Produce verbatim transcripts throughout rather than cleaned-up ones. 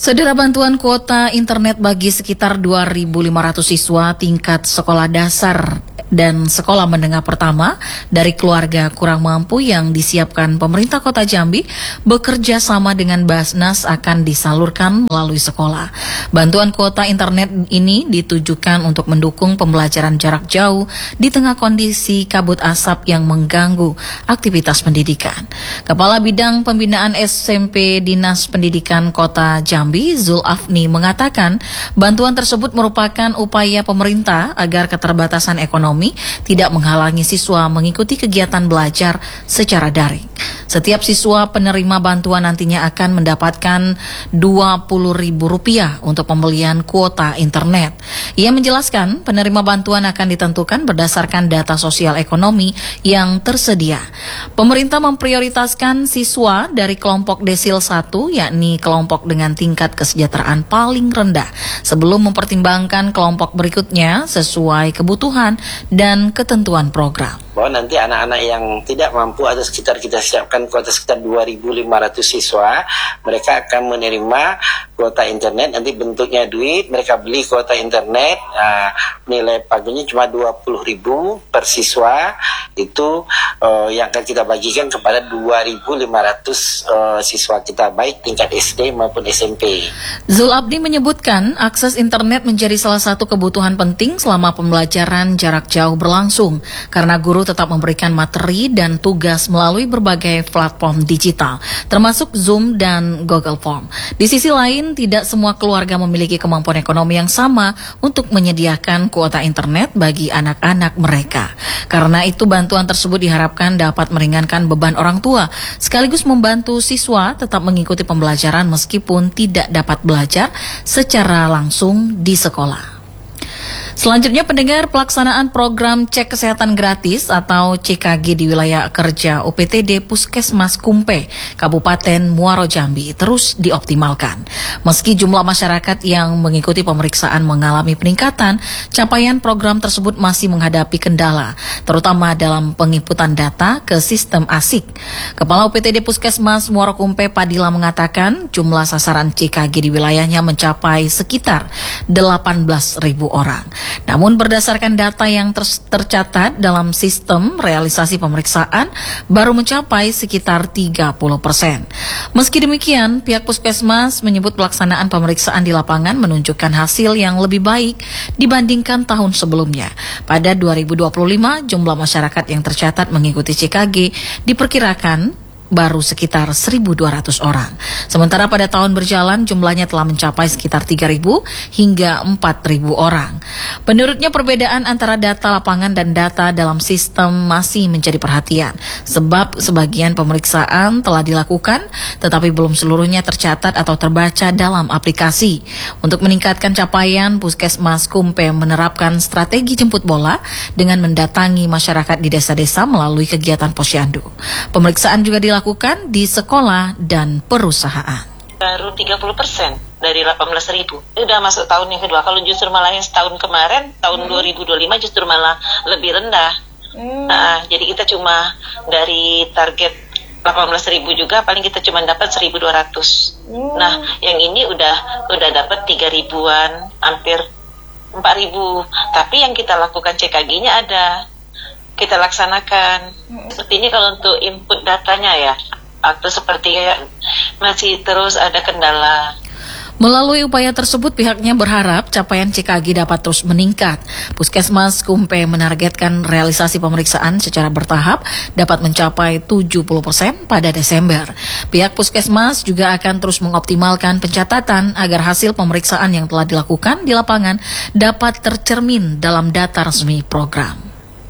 Saudara, bantuan kuota internet bagi sekitar dua ribu lima ratus siswa tingkat sekolah dasar dan sekolah menengah pertama dari keluarga kurang mampu yang disiapkan pemerintah Kota Jambi bekerja sama dengan Basnas akan disalurkan melalui sekolah. Bantuan kuota internet ini ditujukan untuk mendukung pembelajaran jarak jauh di tengah kondisi kabut asap yang mengganggu aktivitas pendidikan. Kepala Bidang Pembinaan S M P Dinas Pendidikan Kota Jambi, Zul Afni, mengatakan bantuan tersebut merupakan upaya pemerintah agar keterbatasan ekonomi tidak menghalangi siswa mengikuti kegiatan belajar secara daring. Setiap siswa penerima bantuan nantinya akan mendapatkan dua puluh ribu rupiah untuk pembelian kuota internet. Ia menjelaskan penerima bantuan akan ditentukan berdasarkan data sosial ekonomi yang tersedia. Pemerintah memprioritaskan siswa dari kelompok desil satu, yakni kelompok dengan tingkat kesejahteraan paling rendah, sebelum mempertimbangkan kelompok berikutnya sesuai kebutuhan dan ketentuan program. Bahwa nanti anak-anak yang tidak mampu atau sekitar kita siapkan kuota sekitar dua ribu lima ratus siswa, mereka akan menerima kuota internet, nanti bentuknya duit, mereka beli kuota internet, uh, nilai pagunya cuma dua puluh ribu per siswa, itu uh, yang akan kita bagikan kepada dua ribu lima ratus uh, siswa kita, baik tingkat S D maupun S M P. Zul Abdi menyebutkan akses internet menjadi salah satu kebutuhan penting selama pembelajaran jarak jauh berlangsung, karena guru tetap memberikan materi dan tugas melalui berbagai platform digital, termasuk Zoom dan Google Form. Di sisi lain, tidak semua keluarga memiliki kemampuan ekonomi yang sama untuk menyediakan kuota internet bagi anak-anak mereka. Karena itu, bantuan tersebut diharapkan dapat meringankan beban orang tua, sekaligus membantu siswa tetap mengikuti pembelajaran meskipun tidak dapat belajar secara langsung di sekolah. Selanjutnya, pendengar, pelaksanaan program cek kesehatan gratis atau C K G di wilayah kerja U P T D Puskesmas Kumpe, Kabupaten Muaro Jambi terus dioptimalkan. Meski jumlah masyarakat yang mengikuti pemeriksaan mengalami peningkatan, capaian program tersebut masih menghadapi kendala, terutama dalam penginputan data ke sistem ASIK. Kepala U P T D Puskesmas Muaro Kumpe, Padilla, mengatakan jumlah sasaran C K G di wilayahnya mencapai sekitar delapan belas ribu orang. Namun berdasarkan data yang ter tercatat dalam sistem realisasi pemeriksaan baru mencapai sekitar tiga puluh persen. Meski demikian, pihak Puskesmas menyebut pelaksanaan pemeriksaan di lapangan menunjukkan hasil yang lebih baik dibandingkan tahun sebelumnya. Pada dua ribu dua puluh lima, jumlah masyarakat yang tercatat mengikuti C K G diperkirakan baru sekitar seribu dua ratus orang. Sementara pada tahun berjalan jumlahnya telah mencapai sekitar tiga ribu hingga empat ribu orang. Menurutnya, perbedaan antara data lapangan dan data dalam sistem masih menjadi perhatian, sebab sebagian pemeriksaan telah dilakukan tetapi belum seluruhnya tercatat atau terbaca dalam aplikasi. Untuk meningkatkan capaian, Puskesmas Kumpe menerapkan strategi jemput bola dengan mendatangi masyarakat di desa-desa melalui kegiatan posyandu. Pemeriksaan juga dilakukan dilakukan di sekolah dan perusahaan. Baru tiga puluh persen dari delapan belas ribu. Ini udah masuk tahun yang kedua. Kalau justru malah yang setahun kemarin, tahun hmm. dua ribu dua puluh lima justru malah lebih rendah. Hmm. Nah, jadi kita cuma dari target delapan belas ribu juga, paling kita cuma dapat seribu dua ratus. Hmm. Nah, yang ini udah udah dapat tiga ribuan, hampir empat ribu. Tapi yang kita lakukan C K G-nya ada. Kita laksanakan. Seperti ini kalau untuk input datanya ya, atau seperti masih terus ada kendala. Melalui upaya tersebut, pihaknya berharap capaian C K G dapat terus meningkat. Puskesmas Kumpe menargetkan realisasi pemeriksaan secara bertahap dapat mencapai tujuh puluh persen pada Desember. Pihak Puskesmas juga akan terus mengoptimalkan pencatatan agar hasil pemeriksaan yang telah dilakukan di lapangan dapat tercermin dalam data resmi program.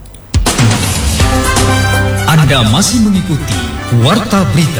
Anda masih mengikuti Warta Berita.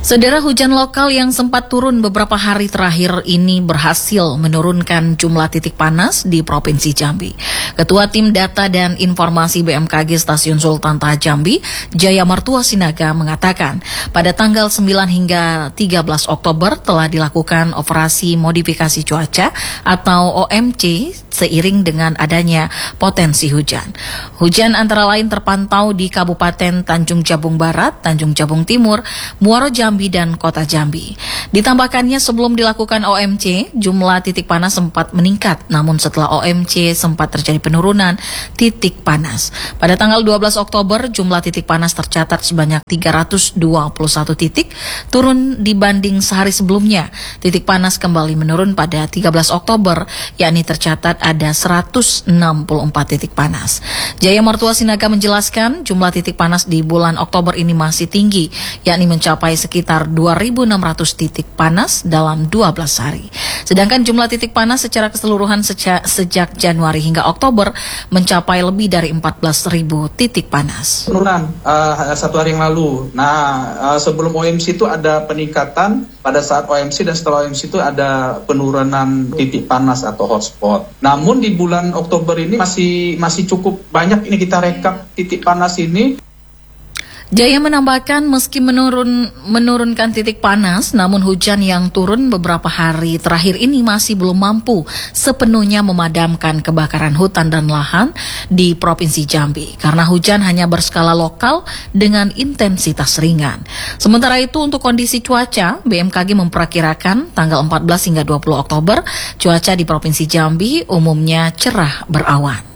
Saudara, hujan lokal yang sempat turun beberapa hari terakhir ini berhasil menurunkan jumlah titik panas di Provinsi Jambi. Ketua Tim Data dan Informasi B M K G Stasiun Sultan Taha Jambi, Jaya Martua Sinaga mengatakan, pada tanggal sembilan hingga tiga belas Oktober telah dilakukan operasi modifikasi cuaca atau O M C seiring dengan adanya potensi hujan. Hujan antara lain terpantau di Kabupaten Tanjung Jabung Barat, Tanjung Jabung Timur, Muaro Jambi, dan Kota Jambi. Ditambahkannya sebelum dilakukan O M C, jumlah titik panas sempat meningkat, namun setelah O M C sempat terjadi penurunan titik panas. Pada tanggal dua belas Oktober, jumlah titik panas tercatat sebanyak tiga ratus dua puluh satu titik, turun dibanding sehari sebelumnya. Titik panas kembali menurun pada tiga belas Oktober, yakni tercatat ada seratus enam puluh empat titik panas. Jaya Martua Sinaga menjelaskan jumlah titik panas di bulan Oktober ini masih tinggi, yakni mencapai sekitar dua ribu enam ratus titik panas dalam dua belas hari. Sedangkan jumlah titik panas secara keseluruhan sejak, sejak Januari hingga Oktober mencapai lebih dari empat belas ribu titik panas. Penurunan uh, satu hari yang lalu. Nah, uh, sebelum O M C itu ada peningkatan, pada saat O M C dan setelah O M C itu ada penurunan titik panas atau hotspot. Namun di bulan Oktober ini masih masih cukup banyak ini kita rekap titik panas ini. Jaya menambahkan meski menurun menurunkan titik panas, namun hujan yang turun beberapa hari terakhir ini masih belum mampu sepenuhnya memadamkan kebakaran hutan dan lahan di Provinsi Jambi karena hujan hanya berskala lokal dengan intensitas ringan. Sementara itu untuk kondisi cuaca, B M K G memperkirakan tanggal empat belas hingga dua puluh Oktober cuaca di Provinsi Jambi umumnya cerah berawan.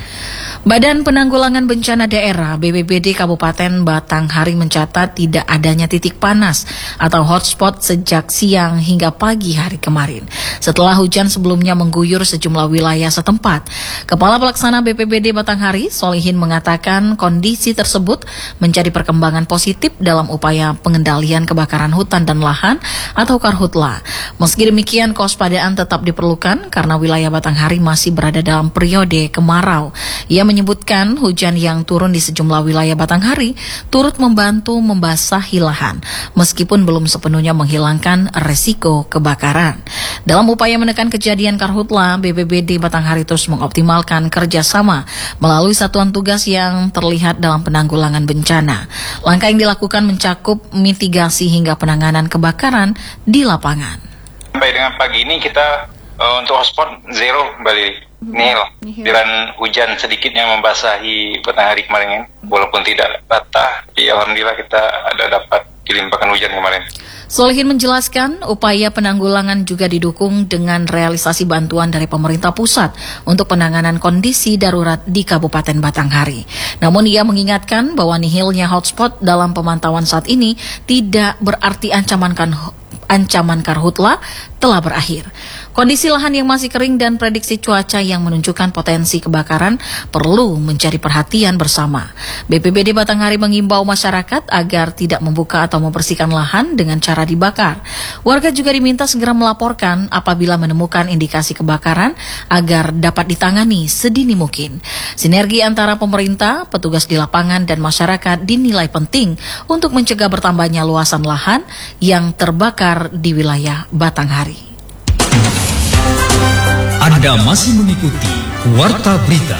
Badan Penanggulangan Bencana Daerah B P B D Kabupaten Batanghari mencatat tidak adanya titik panas atau hotspot sejak siang hingga pagi hari kemarin. Setelah hujan sebelumnya mengguyur sejumlah wilayah setempat, Kepala Pelaksana B P B D Batanghari, Solihin, mengatakan kondisi tersebut menjadi perkembangan positif dalam upaya pengendalian kebakaran hutan dan lahan atau Karhutla. Meski demikian, kewaspadaan tetap diperlukan karena wilayah Batanghari masih berada dalam periode kemarau. Ia menyebutkan hujan yang turun di sejumlah wilayah Batanghari turut membantu membasahi lahan, meskipun belum sepenuhnya menghilangkan resiko kebakaran. Dalam upaya menekan kejadian Karhutla, B P B D Batanghari terus mengoptimalkan kerjasama melalui satuan tugas yang terlihat dalam penanggulangan bencana. Langkah yang dilakukan mencakup mitigasi hingga penanganan kebakaran di lapangan. Sampai dengan pagi ini kita uh, untuk hotspot zero, Bali. Nil, dan hujan sedikit yang membasahi Batanghari kemarin, walaupun tidak rata, tapi alhamdulillah kita ada dapat dilimpahkan hujan kemarin. Solihin menjelaskan upaya penanggulangan juga didukung dengan realisasi bantuan dari pemerintah pusat untuk penanganan kondisi darurat di Kabupaten Batanghari. Namun ia mengingatkan bahwa nihilnya hotspot dalam pemantauan saat ini tidak berarti ancaman kan ancaman Karhutla telah berakhir. Kondisi lahan yang masih kering dan prediksi cuaca yang menunjukkan potensi kebakaran perlu menjadi perhatian bersama. B P B D Batanghari mengimbau masyarakat agar tidak membuka atau membersihkan lahan dengan cara dibakar. Warga juga diminta segera melaporkan apabila menemukan indikasi kebakaran agar dapat ditangani sedini mungkin. Sinergi antara pemerintah, petugas di lapangan, dan masyarakat dinilai penting untuk mencegah bertambahnya luasan lahan yang terbakar di wilayah Batanghari. Anda masih mengikuti Warta Berita.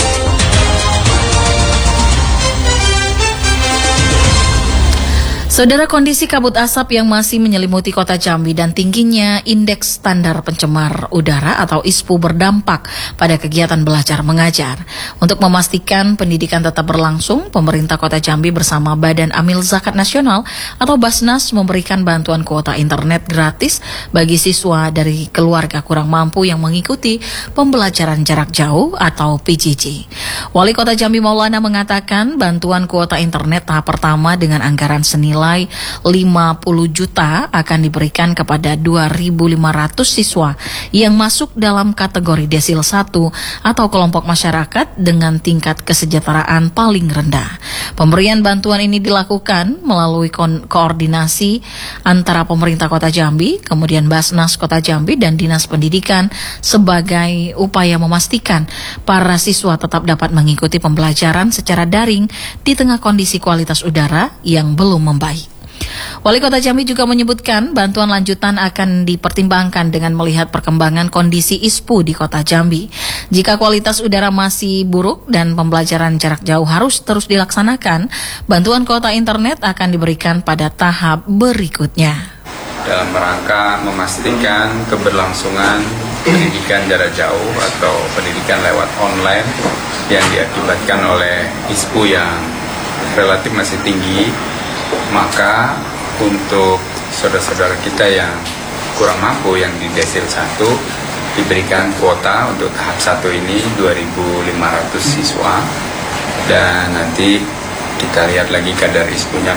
Saudara, kondisi kabut asap yang masih menyelimuti kota Jambi dan tingginya indeks standar pencemar udara atau I S P U berdampak pada kegiatan belajar mengajar. Untuk memastikan pendidikan tetap berlangsung, pemerintah kota Jambi bersama Badan Amil Zakat Nasional atau Basnas memberikan bantuan kuota internet gratis bagi siswa dari keluarga kurang mampu yang mengikuti pembelajaran jarak jauh atau P J J. Wali Kota Jambi Maulana mengatakan bantuan kuota internet tahap pertama dengan anggaran senilai lima puluh juta akan diberikan kepada dua ribu lima ratus siswa yang masuk dalam kategori desil satu atau kelompok masyarakat dengan tingkat kesejahteraan paling rendah. Pemberian bantuan ini dilakukan melalui ko- koordinasi antara pemerintah Kota Jambi, kemudian Basnas Kota Jambi dan Dinas Pendidikan sebagai upaya memastikan para siswa tetap dapat mengikuti pembelajaran secara daring di tengah kondisi kualitas udara yang belum membaik. Wali Kota Jambi juga menyebutkan bantuan lanjutan akan dipertimbangkan dengan melihat perkembangan kondisi I S P U di Kota Jambi. Jika kualitas udara masih buruk dan pembelajaran jarak jauh harus terus dilaksanakan, bantuan kuota internet akan diberikan pada tahap berikutnya. Dalam rangka memastikan keberlangsungan pendidikan jarak jauh atau pendidikan lewat online yang diakibatkan oleh I S P U yang relatif masih tinggi, maka untuk saudara-saudara kita yang kurang mampu yang di desil satu diberikan kuota untuk tahap satu ini dua ribu lima ratus siswa, dan nanti kita lihat lagi kadar I S P U-nya